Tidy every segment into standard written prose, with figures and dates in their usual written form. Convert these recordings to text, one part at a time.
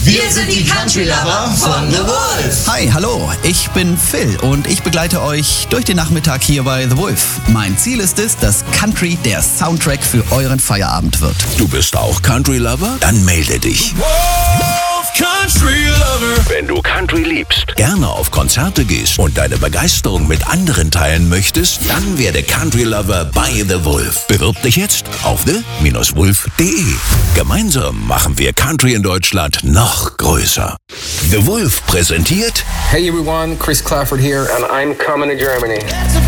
Wir sind die Country Lover von The Wolf. Hi, hallo, ich bin Phil und ich begleite euch durch den Nachmittag hier bei The Wolf. Mein Ziel ist es, dass Country der Soundtrack für euren Feierabend wird. Du bist auch Country Lover? Dann melde dich. Country Lover. Wenn du Country liebst, gerne auf Konzerte gehst und deine Begeisterung mit anderen teilen möchtest, dann werde Country Lover bei The Wolf. Bewirb dich jetzt auf the-wolf.de. Gemeinsam machen wir Country in Deutschland noch größer. The Wolf präsentiert... Hey everyone, Chris Clafford here and I'm coming to Germany.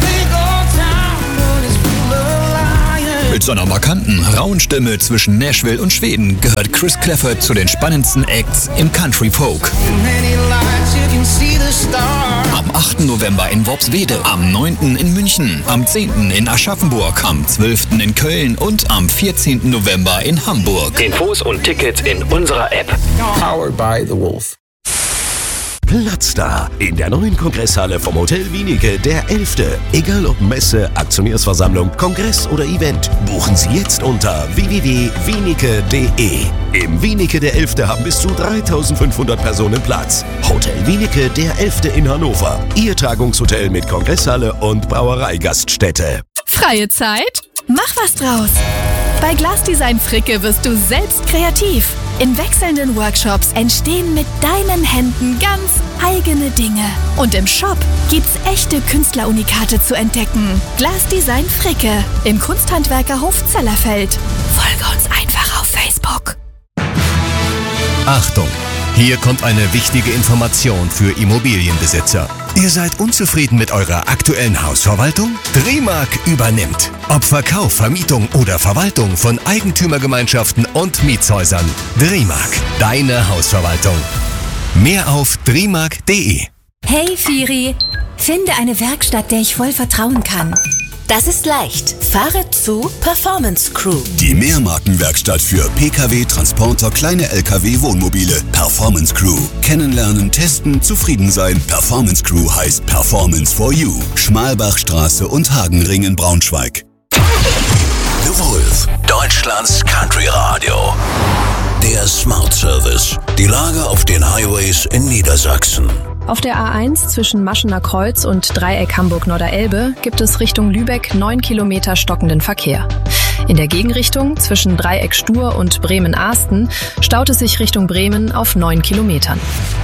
Mit seiner markanten, rauen Stimme zwischen Nashville und Schweden gehört Chris Clafford zu den spannendsten Acts im Country Folk. Am 8. November in Worpswede, am 9. in München, am 10. in Aschaffenburg, am 12. in Köln und am 14. November in Hamburg. Infos und Tickets in unserer App. Powered by The Wolf. Platz da in der neuen Kongresshalle vom Hotel Wienicke, der 11. Egal ob Messe, Aktionärsversammlung, Kongress oder Event, buchen Sie jetzt unter www.wienicke.de. Im Wienicke der 11. haben bis zu 3.500 Personen Platz. Hotel Wienicke der 11. in Hannover. Ihr Tagungshotel mit Kongresshalle und Brauereigaststätte. Freie Zeit? Mach was draus! Bei Glasdesign Fricke wirst du selbst kreativ. In wechselnden Workshops entstehen mit deinen Händen ganz eigene Dinge. Und im Shop gibt's echte Künstlerunikate zu entdecken. Glasdesign Fricke im Kunsthandwerkerhof Zellerfeld. Folge uns einfach auf Facebook. Achtung! Hier kommt eine wichtige Information für Immobilienbesitzer. Ihr seid unzufrieden mit eurer aktuellen Hausverwaltung? Dremark übernimmt. Ob Verkauf, Vermietung oder Verwaltung von Eigentümergemeinschaften und Mietshäusern. Dremark, deine Hausverwaltung. Mehr auf dremark.de. Hey Firi, finde eine Werkstatt, der ich voll vertrauen kann. Das ist leicht. Fahre zu Performance Crew. Die Mehrmarkenwerkstatt für Pkw, Transporter, kleine Lkw, Wohnmobile. Performance Crew. Kennenlernen, testen, zufrieden sein. Performance Crew heißt Performance for You. Schmalbachstraße und Hagenring in Braunschweig. The Wolf, Deutschlands Country Radio. Der Smart Service. Die Lage auf den Highways in Niedersachsen. Auf der A1 zwischen Maschener Kreuz und Dreieck Hamburg-Norderelbe gibt es Richtung Lübeck 9 Kilometer stockenden Verkehr. In der Gegenrichtung zwischen Dreieck Stur und Bremen-Ahsten staut es sich Richtung Bremen auf 9 Kilometern.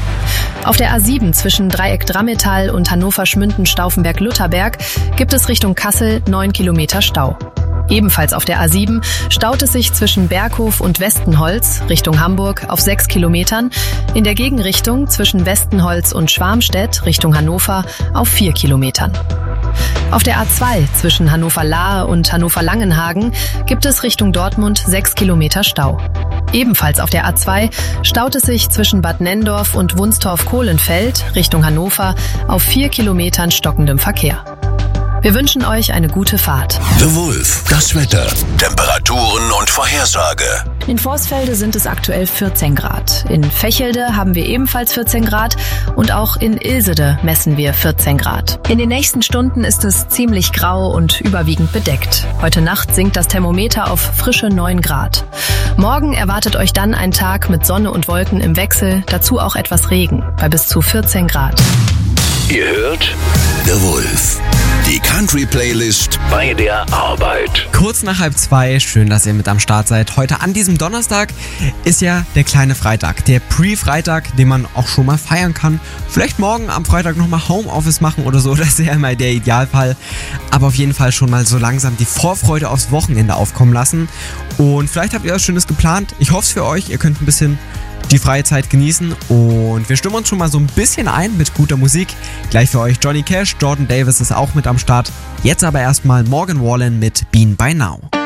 Auf der A7 zwischen Dreieck Drammetal und Hannover-Schmünden-Stauffenberg-Lutherberg gibt es Richtung Kassel 9 Kilometer Stau. Ebenfalls auf der A7 staut es sich zwischen Berghof und Westenholz Richtung Hamburg auf 6 Kilometern, in der Gegenrichtung zwischen Westenholz und Schwarmstedt Richtung Hannover auf 4 Kilometern. Auf der A2 zwischen Hannover-Lahe und Hannover-Langenhagen gibt es Richtung Dortmund 6 Kilometer Stau. Ebenfalls auf der A2 staut es sich zwischen Bad Nenndorf und Wunstorf-Kohlenfeld Richtung Hannover auf 4 Kilometern stockendem Verkehr. Wir wünschen euch eine gute Fahrt. The Wolf, das Wetter, Temperaturen und Vorhersage. In Vorsfelde sind es aktuell 14 Grad. In Vechelde haben wir ebenfalls 14 Grad und auch in Ilsede messen wir 14 Grad. In den nächsten Stunden ist es ziemlich grau und überwiegend bedeckt. Heute Nacht sinkt das Thermometer auf frische 9 Grad. Morgen erwartet euch dann ein Tag mit Sonne und Wolken im Wechsel, dazu auch etwas Regen, bei bis zu 14 Grad. Ihr hört The Wolf. Die Country-Playlist bei der Arbeit. Kurz nach 1:30, schön, dass ihr mit am Start seid. Heute an diesem Donnerstag ist ja der kleine Freitag, der Pre-Freitag, den man auch schon mal feiern kann. Vielleicht morgen am Freitag nochmal Homeoffice machen oder so, das ist ja immer der Idealfall. Aber auf jeden Fall schon mal so langsam die Vorfreude aufs Wochenende aufkommen lassen. Und vielleicht habt ihr was Schönes geplant. Ich hoffe es für euch, ihr könnt ein bisschen die freie Zeit genießen und wir stimmen uns schon mal so ein bisschen ein mit guter Musik. Gleich für euch Johnny Cash, Jordan Davis ist auch mit am Start. Jetzt aber erstmal Morgan Wallen mit Bean by Now.